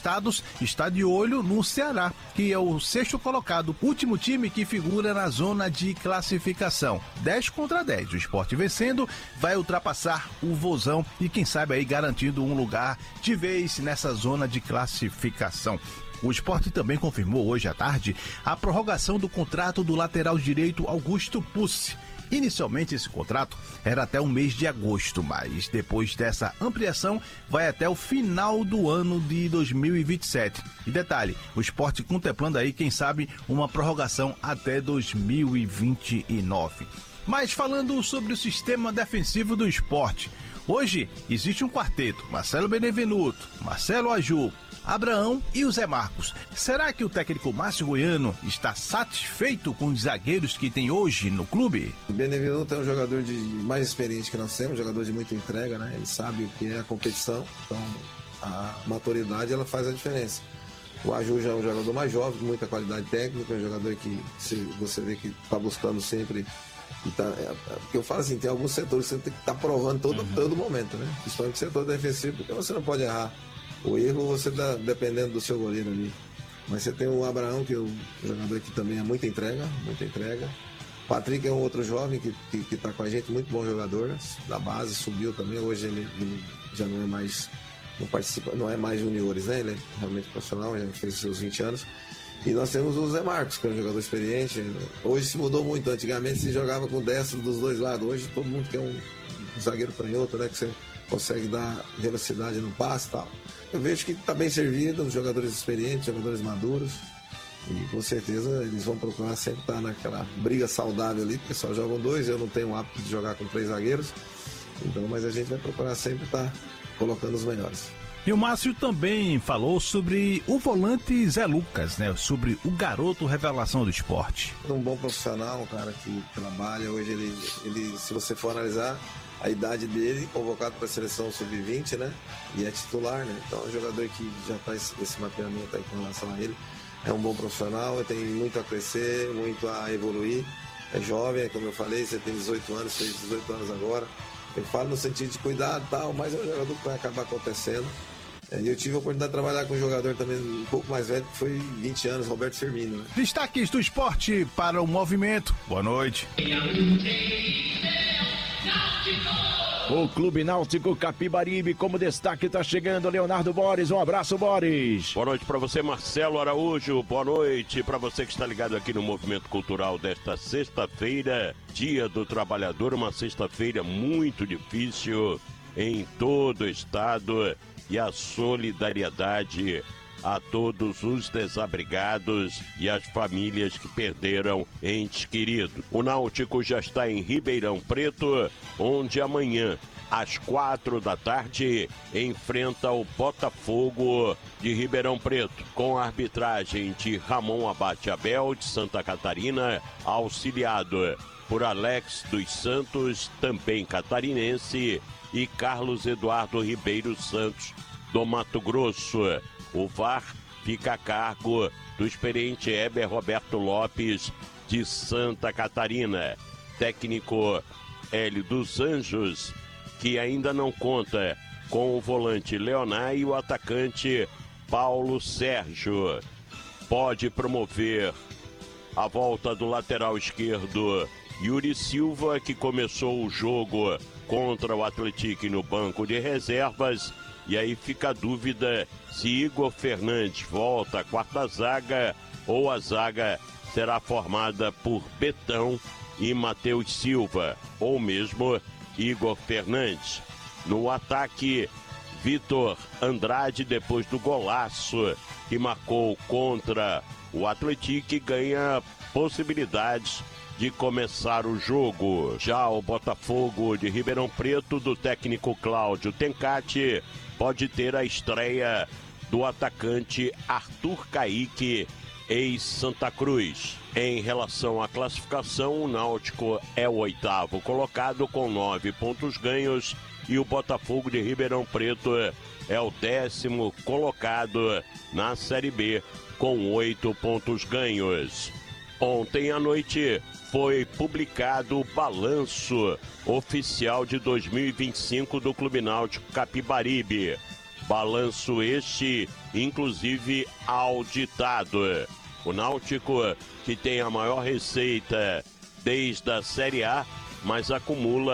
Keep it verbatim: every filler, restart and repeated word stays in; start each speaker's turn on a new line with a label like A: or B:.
A: Estados está de olho no Ceará, que é o sexto colocado, último time que figura na zona de classificação. dez contra dez. O Sport vencendo vai ultrapassar o Vozão e quem sabe aí garantindo um lugar de vez nessa zona de classificação. O Sport também confirmou hoje à tarde a prorrogação do contrato do lateral direito Augusto Pucci. Inicialmente esse contrato era até o mês de agosto, mas depois dessa ampliação vai até o final do ano de dois mil e vinte e sete. E detalhe, o Sport contemplando aí, quem sabe, uma prorrogação até dois mil e vinte e nove. Mas falando sobre o sistema defensivo do Sport, hoje existe um quarteto: Marcelo Benevenuto, Marcelo Aju, Abraão e o Zé Marcos. Será que o técnico Márcio Goiano está satisfeito com os zagueiros que tem hoje no clube?
B: O Benevenuto é um jogador de mais experiente que nós temos, um jogador de muita entrega, né? Ele sabe o que é a competição, então a maturidade ela faz a diferença. O Aju já é um jogador mais jovem, com muita qualidade técnica, um jogador que se você vê que está buscando sempre. Tá, é, porque eu falo assim, tem alguns setores que você tem que estar tá provando todo, uhum. todo momento, né? Principalmente o setor defensivo, porque você não pode errar. O erro você dá dependendo do seu goleiro ali. Mas você tem o Abraão, que é um jogador que também é muita entrega, muita entrega. O Patrick é um outro jovem que, que, que tá com a gente, muito bom jogador, da base, subiu também. Hoje ele, ele já não é mais, não participa, não é mais juniores, né? Ele é realmente profissional, já fez seus vinte anos. E nós temos o Zé Marcos, que é um jogador experiente. Hoje se mudou muito, antigamente se jogava com destro dos dois lados. Hoje todo mundo quer um, um zagueiro canhoto, né? Que você consegue dar velocidade no passe e tal. Eu vejo que está bem servido, os jogadores experientes, jogadores maduros. E com certeza eles vão procurar sempre estar naquela briga saudável ali, porque só jogam dois, eu não tenho o hábito de jogar com três zagueiros. Então, mas a gente vai procurar sempre estar colocando os melhores.
A: E o Márcio também falou sobre o volante Zé Lucas, né? Sobre o garoto revelação do esporte.
B: Um bom profissional, um cara que trabalha. Hoje ele, ele se você for analisar a idade dele, convocado para a seleção sub vinte, né? E é titular, né? Então é um jogador que já faz esse mapeamento aí com relação a ele. É um bom profissional, tem muito a crescer, muito a evoluir. É jovem, como eu falei, você tem dezoito anos, fez dezoito anos agora. Eu falo no sentido de cuidado e tal, mas é um jogador que vai acabar acontecendo. E eu tive a oportunidade de trabalhar com um jogador também um pouco mais velho, que foi vinte anos, Roberto Firmino. Né?
A: Destaques do esporte para o movimento. Boa noite.
C: O Clube Náutico Capibaribe, como destaque, está chegando Leonardo Borges. Um abraço, Borges.
D: Boa noite para você, Marcelo Araújo. Boa noite para você que está ligado aqui no Movimento Cultural desta sexta-feira, Dia do Trabalhador, uma sexta-feira muito difícil em todo o estado. E a solidariedade a todos os desabrigados e as famílias que perderam entes queridos. O Náutico já está em Ribeirão Preto, onde amanhã, às quatro da tarde, enfrenta o Botafogo de Ribeirão Preto, com a arbitragem de Ramon Abate Abel, de Santa Catarina, auxiliado por Alex dos Santos, também catarinense, e Carlos Eduardo Ribeiro Santos, do Mato Grosso. O V A R fica a cargo do experiente Heber Roberto Lopes, de Santa Catarina. Técnico Hélio dos Anjos, que ainda não conta com o volante Leonar e o atacante Paulo Sérgio. Pode promover a volta do lateral esquerdo Yuri Silva, que começou o jogo contra o Atlético no banco de reservas. E aí fica a dúvida se Igor Fernandes volta à quarta zaga ou a zaga será formada por Betão e Matheus Silva, ou mesmo Igor Fernandes. No ataque, Vitor Andrade, depois do golaço que marcou contra o Atlético, ganha possibilidades de começar o jogo. Já o Botafogo de Ribeirão Preto, do técnico Cláudio Tencati, pode ter a estreia do atacante Arthur Caíque, ex-Santa Cruz. Em relação à classificação, o Náutico é o oitavo colocado com nove pontos ganhos e o Botafogo de Ribeirão Preto é o décimo colocado na Série B com oito pontos ganhos. Ontem à noite foi publicado o balanço oficial de dois mil e vinte e cinco do Clube Náutico Capibaribe. Balanço este, inclusive auditado. O Náutico, que tem a maior receita desde a Série A, mas acumula